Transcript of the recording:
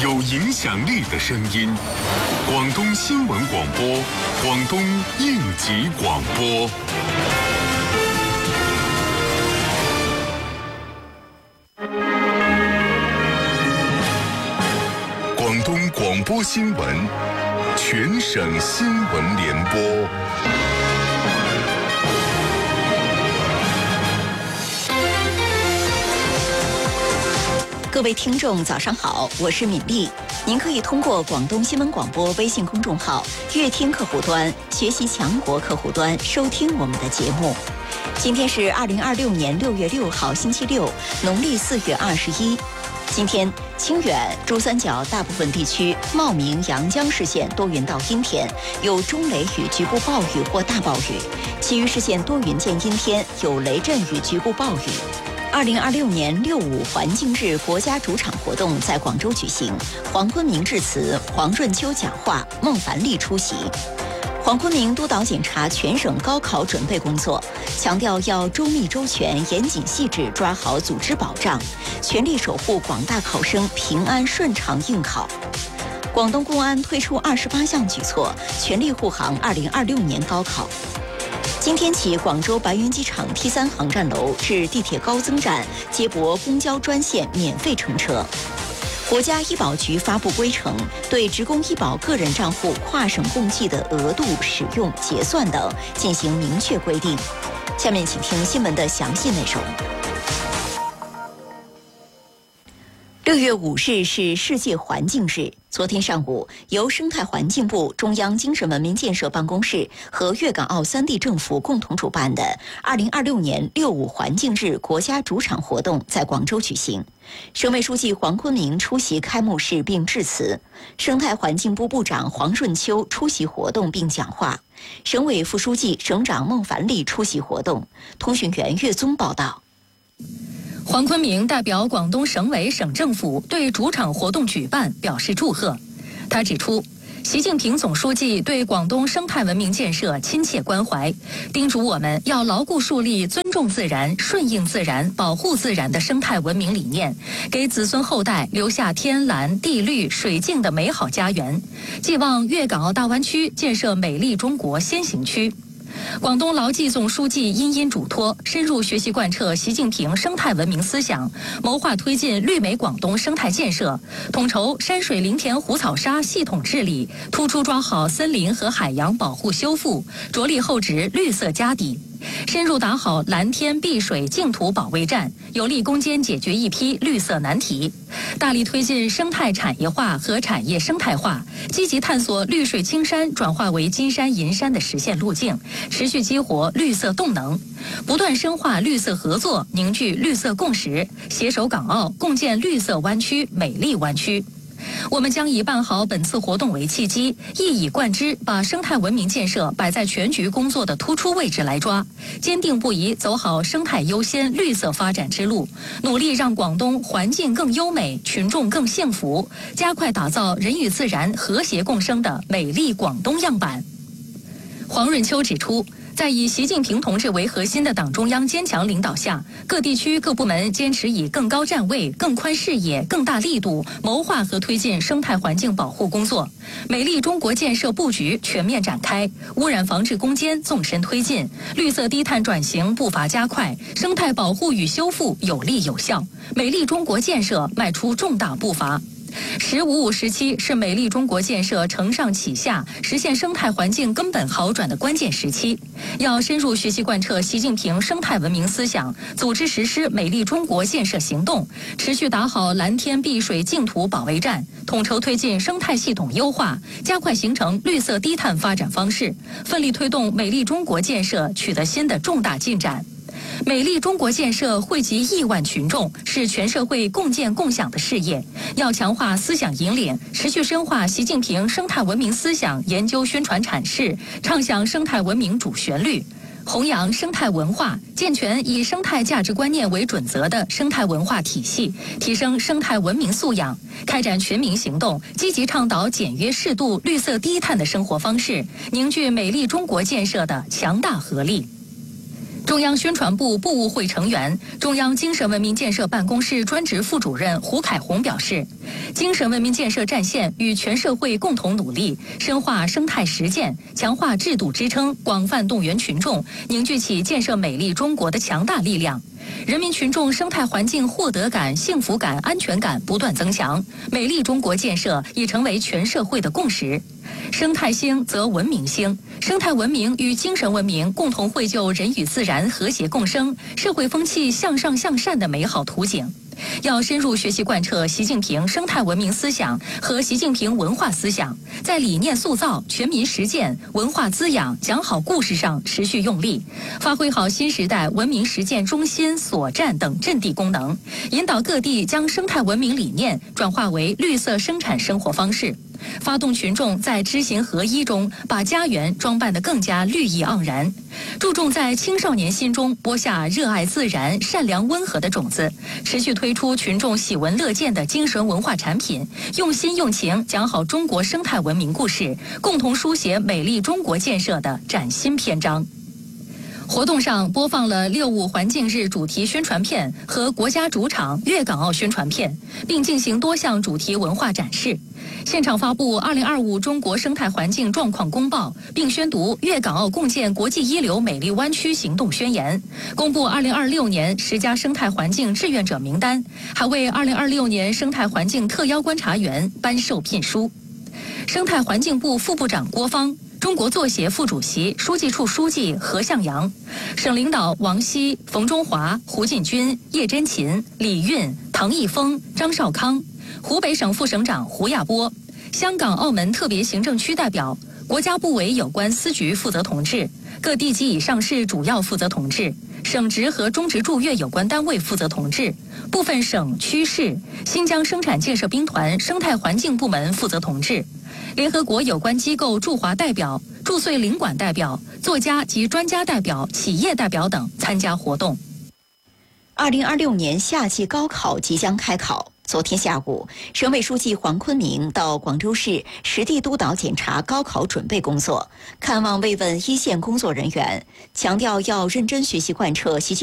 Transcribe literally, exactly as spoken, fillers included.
有影响力的声音。广东新闻广播，广东应急广播。广东广播新闻，全省新闻联播。 各位听众早上好，我是敏丽。您可以通过广东新闻广播微信公众号、乐听客户端、学习强国客户端收听我们的节目。今天是二零二六年六月六号星期六，农历四月二十一。今天清远、珠三角大部分地区、茂名、阳江市县多云到阴天，有中雷雨局部暴雨或大暴雨；其余市县多云见阴天，有雷阵雨局部暴雨。二零二六年六五环境日国家主场活动在广州举行，黄坤明致辞，黄润秋讲话，孟凡利出席。黄坤明督导检查全省高考准备工作，强调要周密周全、严谨细致抓好组织保障，全力守护广大考生平安顺畅应考。广东公安推出二十八项举措，全力护航二零二六年高考。今天起，广州白云机场 T 三航站楼至地铁高增站接驳公交专线免费乘车。国家医保局发布规程，对职工医保个人账户跨省共计的额度、使用、结算等进行明确规定。下面请听新闻的详细内容。六月五日是世界环境日。昨天上午，由生态环境部、中央精神文明建设办公室和粤港澳三地政府共同主办的二零二六年六五环境日国家主场活动在广州举行。省委书记黄坤明出席开幕式并致辞，生态环境部部长黄润秋出席活动并讲话，省委副书记、省长孟凡利出席活动。通讯员岳宗报道。 黄坤明代表广东省委省政府对主场活动举办表示祝贺。他指出，习近平总书记对广东生态文明建设亲切关怀，叮嘱我们要牢固树立尊重自然、顺应自然、保护自然的生态文明理念，给子孙后代留下天蓝、地绿、水净的美好家园，寄望粤港澳大湾区建设美丽中国先行区。广东劳技总书记殷殷嘱托，深入学习贯彻习近平生态文明思想，谋划推进绿美广东生态建设，统筹山水林田湖草沙系统治理，突出抓好森林和海洋保护修复，着力厚植绿色家底，深入打好蓝天碧水净土保卫战，有力攻坚解决一批绿色难题，大力推进生态产业化和产业生态化，积极探索绿水青山转化为金山银山的实现路径，持续激活绿色动能，不断深化绿色合作，凝聚绿色共识，携手港澳共建绿色湾区、美丽湾区。我们将以办好本次活动为契机，一以贯之，把生态文明建设摆在全局工作的突出位置来抓，坚定不移走好生态优先、绿色发展之路，努力让广东环境更优美，群众更幸福，加快打造人与自然和谐共生的美丽广东样板。黄润秋指出，在以习近平同志为核心的党中央坚强领导下，各地区各部门坚持以更高站位、更宽视野、更大力度谋划和推进生态环境保护工作，美丽中国建设布局全面展开，污染防治攻坚纵深推进，绿色低碳转型步伐加快，生态保护与修复有力有效，美丽中国建设迈出重大步伐。十五五时期是美丽中国建设承上启下、实现生态环境根本好转的关键时期，要深入学习贯彻习近平生态文明思想，组织实施美丽中国建设行动，持续打好蓝天碧水净土保卫战，统筹推进生态系统优化，加快形成绿色低碳发展方式，奋力推动美丽中国建设取得新的重大进展。美丽中国建设惠及亿万群众，是全社会共建共享的事业。要强化思想引领，持续深化习近平生态文明思想研究宣传阐释，唱响生态文明主旋律，弘扬生态文化，健全以生态价值观念为准则的生态文化体系，提升生态文明素养，开展全民行动，积极倡导简约适度、绿色低碳的生活方式，凝聚美丽中国建设的强大合力。 中央宣传部部务会成员、中央精神文明建设办公室专职副主任胡凯红表示，精神文明建设战线与全社会共同努力，深化生态实践，强化制度支撑，广泛动员群众，凝聚起建设美丽中国的强大力量。人民群众生态环境获得感、幸福感、安全感不断增强，美丽中国建设已成为全社会的共识。生态兴则文明兴，生态文明与精神文明共同绘就人与自然和谐共生、社会风气向上向善的美好图景。要深入学习贯彻习近平生态文明思想和习近平文化思想，在理念塑造、全民实践、文化滋养、讲好故事上持续用力，发挥好新时代文明实践中心、所站等阵地功能，引导各地将生态文明理念转化为绿色生产生活方式，发动群众在知行合一中把家园装扮得更加绿意盎然，注重在青少年心中播下热爱自然、善良温和的种子，持续推出群众喜闻乐见的精神文化产品，用心用情讲好中国生态文明故事，共同书写美丽中国建设的崭新篇章。活动上播放了六五环境日主题宣传片和国家主场粤港澳宣传片，并进行多项主题文化展示。现场发布二零二五中国生态环境状况公报，并宣读粤港澳共建国际一流美丽湾区行动宣言，公布二零二六年十佳生态环境志愿者名单，还为二零二六年生态环境特邀观察员颁授聘书。生态环境部副部长郭芳、中国作协副主席、书记处书记何向阳、省领导王希、冯中华、胡进军、叶真勤、李运、唐毅峰、张绍康，湖北省副省长胡亚波，香港、澳门特别行政区代表，国家部委有关司局负责同志，各地级以上市主要负责同志，省直和中直驻粤有关单位负责同志，部分省区市、新疆生产建设兵团生态环境部门负责同志，联合国有关机构驻华代表、驻穗领馆代表、作家及专家代表、企业代表等参加活动。 二零二六年夏季高考即将开考。昨天下午，省委书记黄坤明到广州市实地督导检查高考准备工作，看望慰问一线工作人员，强调要认真学习贯彻习近